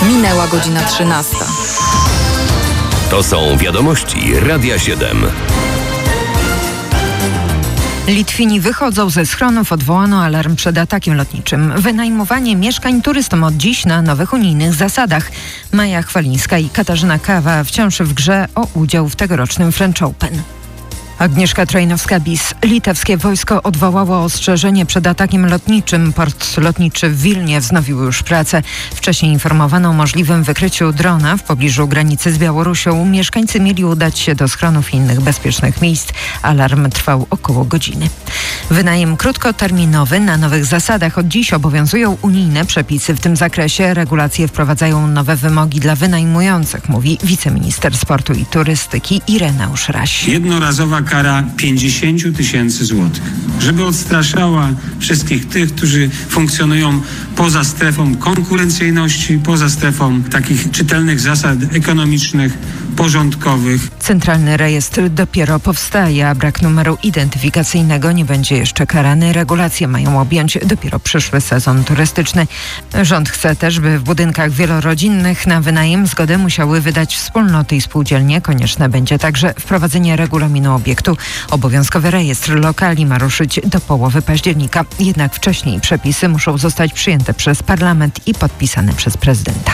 Minęła godzina 13. To są wiadomości Radia 7. Litwini wychodzą ze schronów, odwołano alarm przed atakiem lotniczym. Wynajmowanie mieszkań turystom od dziś na nowych unijnych zasadach. Maja Chwalińska i Katarzyna Kawa wciąż w grze o udział w tegorocznym French Open. Agnieszka Trojnowska-Bis. Litewskie wojsko odwołało ostrzeżenie przed atakiem lotniczym. Port lotniczy w Wilnie wznowił już pracę. Wcześniej informowano o możliwym wykryciu drona w pobliżu granicy z Białorusią. Mieszkańcy mieli udać się do schronów i innych bezpiecznych miejsc. Alarm trwał około godziny. Wynajem krótkoterminowy na nowych zasadach. Od dziś obowiązują unijne przepisy w tym zakresie. Regulacje wprowadzają nowe wymogi dla wynajmujących, mówi wiceminister sportu i turystyki Ireneusz Raś. Jednorazowa kara 50 000 złotych, żeby odstraszała wszystkich tych, którzy funkcjonują poza strefą konkurencyjności, poza strefą takich czytelnych zasad ekonomicznych, porządkowych. Centralny rejestr dopiero powstaje, a brak numeru identyfikacyjnego nie będzie jeszcze karany. Regulacje mają objąć dopiero przyszły sezon turystyczny. Rząd chce też, by w budynkach wielorodzinnych na wynajem zgodę musiały wydać wspólnoty i spółdzielnie. Konieczne będzie także wprowadzenie regulaminu obiektu. Obowiązkowy rejestr lokali ma ruszyć do połowy października. Jednak wcześniej przepisy muszą zostać przyjęte przez parlament i podpisane przez prezydenta.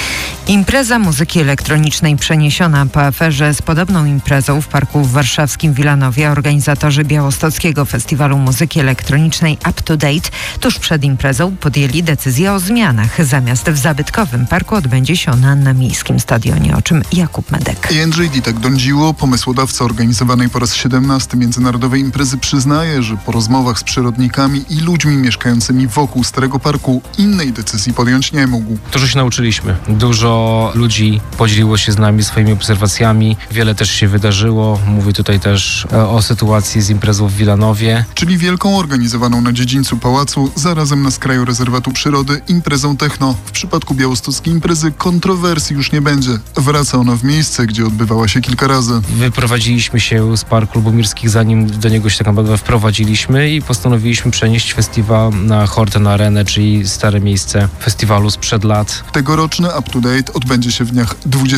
Impreza muzyki elektronicznej przeniesiona po aferze z podobną imprezą w parku w warszawskim Wilanowie. Organizatorzy Białostockiego Festiwalu Muzyki Elektronicznej Up to Date tuż przed imprezą podjęli decyzję o zmianach. Zamiast w zabytkowym parku odbędzie się ona na miejskim stadionie, o czym Jakub Medek. Jędrzej Ditak-Dądziło, pomysłodawca organizowanej po raz 17 międzynarodowej imprezy, przyznaje, że po rozmowach z przyrodnikami i ludźmi mieszkającymi wokół Starego Parku innej decyzji podjąć nie mógł. Dużo się nauczyliśmy. Dużo ludzi podzieliło się z nami swoimi obserwacjami. Wiele też się wydarzyło. Mówię tutaj też o sytuacji z imprezą w Wilanowie. Czyli wielką organizowaną na dziedzińcu pałacu, zarazem na skraju rezerwatu przyrody, imprezą techno. W przypadku białostockiej imprezy kontrowersji już nie będzie. Wraca ona w miejsce, gdzie odbywała się kilka razy. Wyprowadziliśmy się z Parku Lubomirskich, zanim do niego się tak naprawdę wprowadziliśmy i postanowiliśmy przenieść festiwal na Horten Arenę, czyli stare miejsce festiwalu sprzed lat. Tegoroczny Up to Date odbędzie się w dniach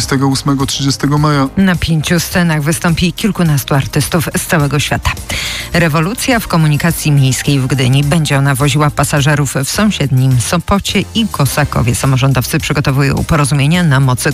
28-30 maja. Na 5 scenach wystąpi kilkunastu artystów z całego świata. Rewolucja w komunikacji miejskiej w Gdyni. Będzie ona woziła pasażerów w sąsiednim Sopocie i Kosakowie. Samorządowcy przygotowują porozumienia, na mocy